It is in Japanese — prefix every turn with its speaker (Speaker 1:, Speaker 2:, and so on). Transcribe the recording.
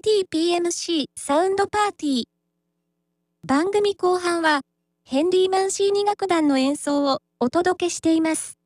Speaker 1: TTPMC サウンドパーティー。番組後半は、ヘンリー・マンシーニ楽団の演奏をお届けしています。